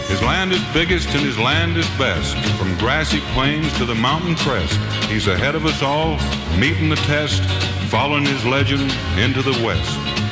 His land is biggest and his land is best. From grassy plains to the mountain crest, he's ahead of us all, meeting the test, following his legend into the west.